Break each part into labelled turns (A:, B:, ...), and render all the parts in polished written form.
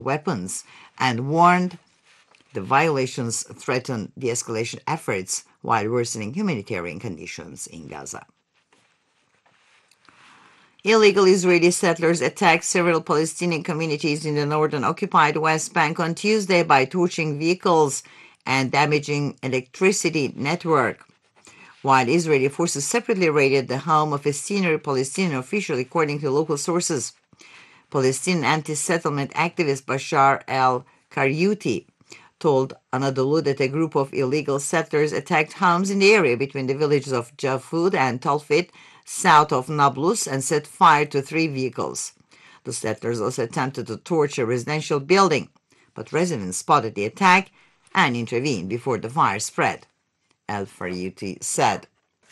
A: weapons and warned the violations threaten de-escalation efforts while worsening humanitarian conditions in Gaza. Illegal Israeli settlers attacked several Palestinian communities in the northern occupied West Bank on Tuesday by torching vehicles and damaging electricity network, while Israeli forces separately raided the home of a senior Palestinian official, according to local sources. Palestinian anti-settlement activist Bashar al-Karyuti told Anadolu that a group of illegal settlers attacked homes in the area between the villages of Jafud and Talfit, south of Nablus, and set fire to 3 vehicles. The settlers also attempted to torch a residential building, but residents spotted the attack and intervened before the fire spread, al-Faryuti said.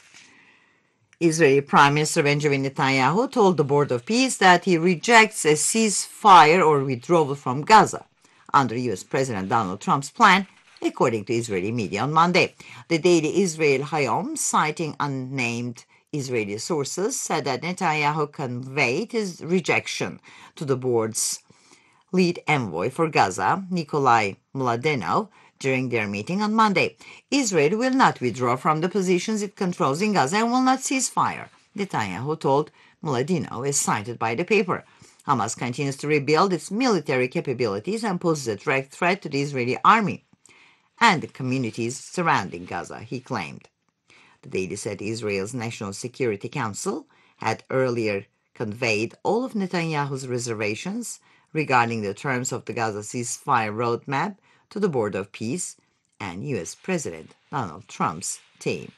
A: Israeli Prime Minister Benjamin Netanyahu told the Board of Peace that he rejects a ceasefire or withdrawal from Gaza under U.S. President Donald Trump's plan, according to Israeli media on Monday. The daily Israel Hayom, citing unnamed Israeli sources, said that Netanyahu conveyed his rejection to the board's lead envoy for Gaza, Nikolai Mladenov, during their meeting on Monday. Israel will not withdraw from the positions it controls in Gaza and will not cease fire, Netanyahu told Mladenov, as cited by the paper. Hamas continues to rebuild its military capabilities and poses a direct threat to the Israeli army and the communities surrounding Gaza, he claimed. The Daily said Israel's National Security Council had earlier conveyed all of Netanyahu's reservations regarding the terms of the Gaza ceasefire roadmap to the Board of Peace and U.S. President Donald Trump's team.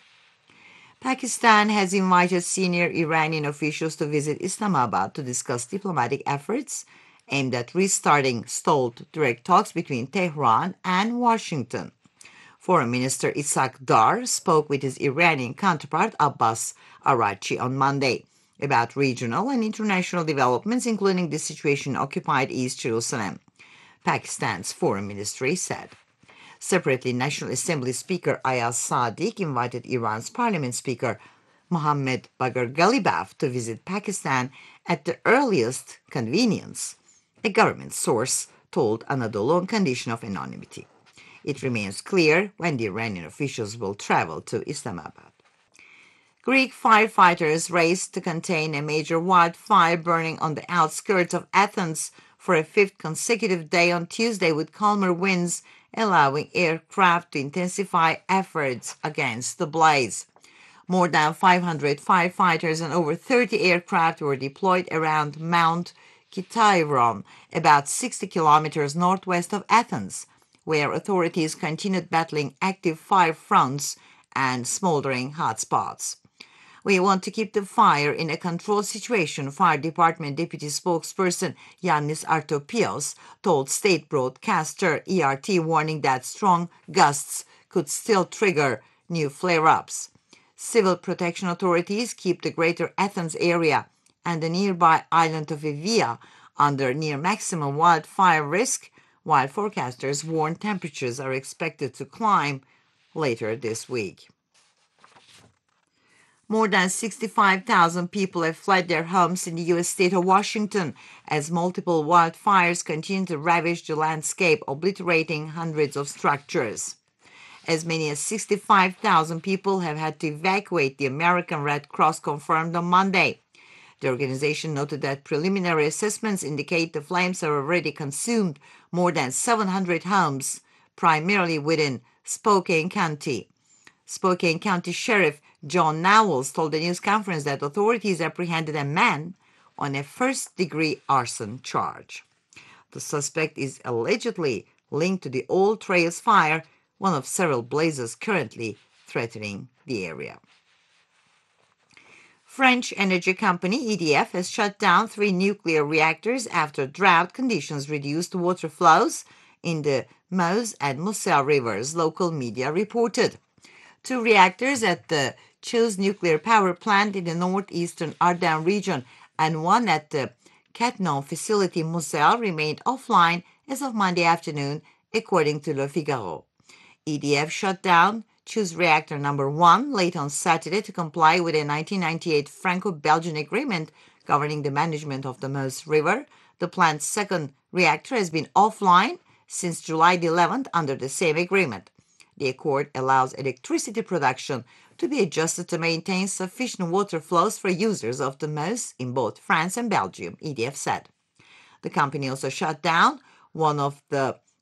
A: Pakistan has invited senior Iranian officials to visit Islamabad to discuss diplomatic efforts aimed at restarting stalled direct talks between Tehran and Washington. Foreign Minister Ishaq Dar spoke with his Iranian counterpart Abbas Araghchi on Monday about regional and international developments, including the situation in occupied East Jerusalem, Pakistan's foreign ministry said. Separately, National Assembly Speaker Ayaz Sadiq invited Iran's parliament speaker Mohammad Bagher Ghalibaf to visit Pakistan at the earliest convenience, a government source told Anadolu on condition of anonymity. It remains clear when the Iranian officials will travel to Islamabad. Greek firefighters raced to contain a major wildfire burning on the outskirts of Athens for a 5th consecutive day on Tuesday, with calmer winds allowing aircraft to intensify efforts against the blaze. More than 500 firefighters and over 30 aircraft were deployed around Mount Kitairon, about 60 kilometers northwest of Athens, where authorities continued battling active fire fronts and smoldering hotspots. We want to keep the fire in a controlled situation, Fire Department Deputy Spokesperson Yannis Artopios told state broadcaster ERT, warning that strong gusts could still trigger new flare-ups. Civil protection authorities keep the greater Athens area and the nearby island of Evia under near maximum wildfire risk, while forecasters warn temperatures are expected to climb later this week. More than 65,000 people have fled their homes in the U.S. state of Washington as multiple wildfires continue to ravage the landscape, obliterating hundreds of structures. As many as 65,000 people have had to evacuate, the American Red Cross confirmed on Monday. The organization noted that preliminary assessments indicate the flames have already consumed more than 700 homes, primarily within Spokane County. Spokane County Sheriff John Knowles told the news conference that authorities apprehended a man on a first-degree arson charge. The suspect is allegedly linked to the Old Trails fire, one of several blazes currently threatening the area. French energy company EDF has shut down 3 nuclear reactors after drought conditions reduced water flows in the Meuse and Moselle rivers, local media reported. 2 reactors at the Chills nuclear power plant in the northeastern Ardennes region and 1 at the Cattenom facility in Moselle remained offline as of Monday afternoon, according to Le Figaro. EDF shut down Chills reactor number 1 late on Saturday to comply with a 1998 Franco-Belgian agreement governing the management of the Meuse River, the plant's second reactor has been offline since July the 11th under the same agreement. The accord allows electricity production to be adjusted to maintain sufficient water flows for users of the Meuse in both France and Belgium, EDF said. The company also shut down one of the